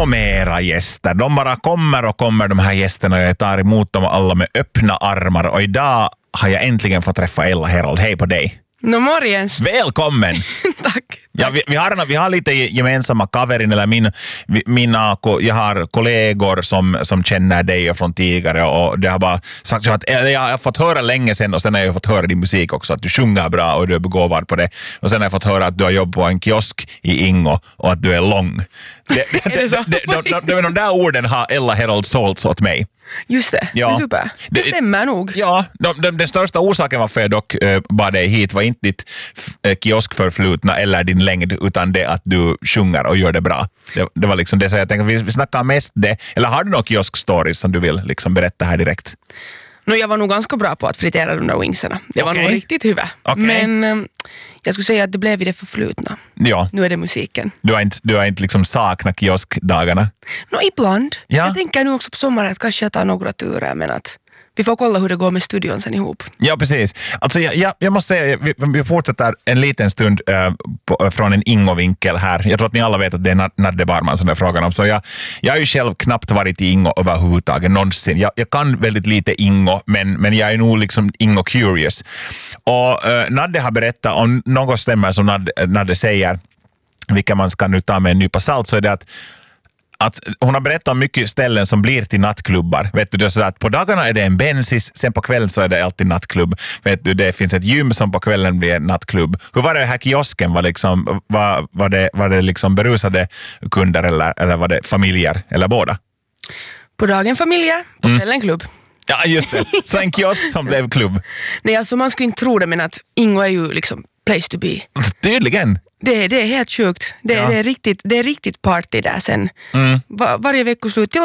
och mera gäster. De bara kommer de här gästerna och jag tar emot dem alla med öppna armar. Och idag har jag äntligen fått träffa Ella Herold. Hej på dig. No morgens. Välkommen. Tack. Ja, vi har lite gemensamma kaverin, eller jag har kollegor som känner dig från tidigare och det har bara sagt att jag har fått höra länge sedan och sen har jag fått höra din musik också, att du sjunger bra och du är begåvad på det. Och sen har jag fått höra att du har jobbat på en kiosk i Ingo och att du är lång. Är det så? De där orden har Ella Herold sålt åt mig. Just det, ja. det är super. Det stämmer nog. Ja, den största orsaken varför jag dock bad dig hit var inte ditt kioskförflutna eller din längd, utan det att du sjunger och gör det bra. Det var liksom det, så jag tänkte vi snackar mest det. Eller har du några kioskstories som du vill liksom berätta här direkt? Jag var nog ganska bra på att fritera de där wingsarna. Det var nog riktigt huvud. Okay. Men jag skulle säga att det blev i det förflutna. Ja. Nu är det musiken. Du har inte liksom saknat kioskdagarna? Ibland. Ja. Jag tänker nu också på sommaren att kanske jag tar några turer, men att vi får kolla hur det går med studion sen ihop. Ja, precis. Alltså jag måste säga, vi fortsätter en liten stund från en Ingo-vinkel här. Jag tror att ni alla vet att det är Nadde Barman som är frågan om. Så jag har ju själv knappt varit i Ingo överhuvudtaget någonsin. Jag kan väldigt lite Ingo, men jag är nog liksom Ingo-curious. Och Nadde har berättat, om något stämmer som Nadde säger, vilka man ska nu ta med en nypa salt, så är det att hon har berättat om mycket ställen som blir till nattklubbar. Vet du, det är så att på dagarna är det en bensis, sen på kvällen så är det alltid nattklubb. Vet du, det finns ett gym som på kvällen blir nattklubb. Hur var det här kiosken? Var det liksom berusade kunder eller var det familjer eller båda? På dagen familjer, på kvällen klubb. Ja, just det. Så en kiosk som blev klubb. Nej, alltså man skulle inte tro det, men att Ingo är ju liksom place to be. Tydligen. Det är helt sjukt. Det är riktigt party där sen. Varje veckoslut.